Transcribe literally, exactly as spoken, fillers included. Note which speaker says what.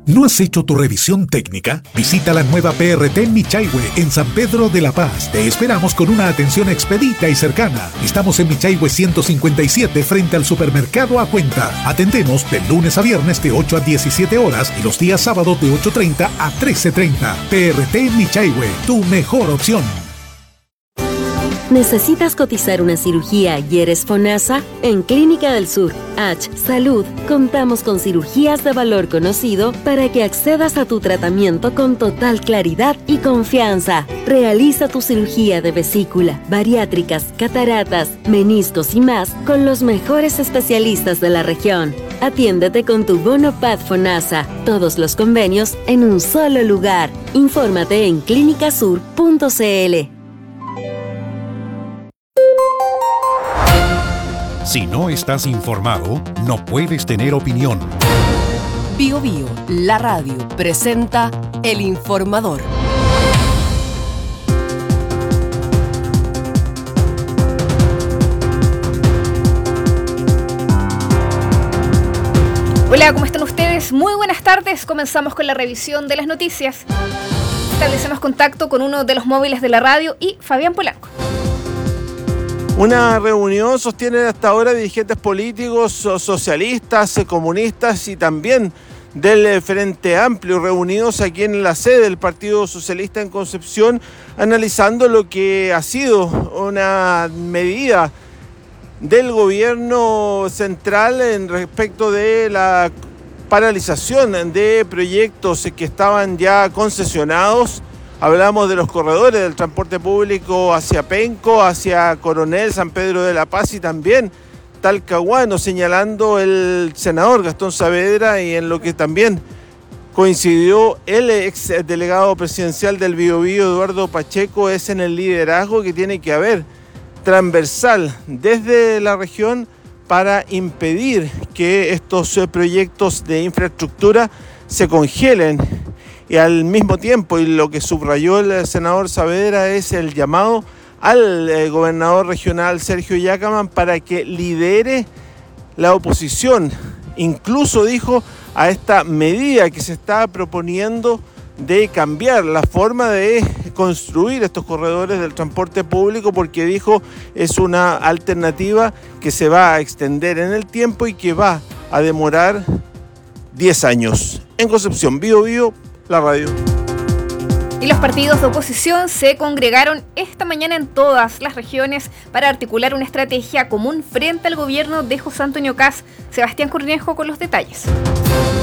Speaker 1: ¿No has hecho tu revisión técnica? Visita la nueva P R T Michaihue en San Pedro de la Paz. Te esperamos con una atención expedita y cercana. Estamos en Michaihue ciento cincuenta y siete frente al supermercado A Cuenta. Atendemos de lunes a viernes de ocho a diecisiete horas y los días sábados de ocho treinta a trece treinta. P R T Michaihue, tu mejor opción.
Speaker 2: ¿Necesitas cotizar una cirugía y eres FONASA? En Clínica del Sur, H Salud, contamos con cirugías de valor conocido para que accedas a tu tratamiento con total claridad y confianza. Realiza tu cirugía de vesícula, bariátricas, cataratas, meniscos y más con los mejores especialistas de la región. Atiéndete con tu bono P A D FONASA. Todos los convenios en un solo lugar. Infórmate en clínica sur punto c l.
Speaker 1: Si no estás informado, no puedes tener opinión.
Speaker 3: Bio Bio, la radio, presenta El Informador.
Speaker 4: Hola, ¿cómo están ustedes? Muy buenas tardes. Comenzamos con la revisión de las noticias. Establecemos contacto con uno de los móviles de la radio y Fabián Polanco.
Speaker 5: Una reunión sostienen hasta ahora dirigentes políticos, socialistas, comunistas y también del Frente Amplio, reunidos aquí en la sede del Partido Socialista en Concepción, analizando lo que ha sido una medida del gobierno central en respecto de la paralización de proyectos que estaban ya concesionados. Hablamos de los corredores del transporte público hacia Penco, hacia Coronel, San Pedro de la Paz y también Talcahuano, señalando el senador Gastón Saavedra, y en lo que también coincidió el ex delegado presidencial del Biobío, Eduardo Pacheco, es en el liderazgo que tiene que haber transversal desde la región para impedir que estos proyectos de infraestructura se congelen. Y al mismo tiempo, y lo que subrayó el senador Saavedra, es el llamado al eh, gobernador regional Sergio Yacaman para que lidere la oposición, incluso dijo, a esta medida que se está proponiendo de cambiar la forma de construir estos corredores del transporte público, porque dijo es una alternativa que se va a extender en el tiempo y que va a demorar diez años. En Concepción, Bio Bio, la radio.
Speaker 4: Y los partidos de oposición se congregaron esta mañana en todas las regiones para articular una estrategia común frente al gobierno de José Antonio Kast. Sebastián Cornejo con los detalles.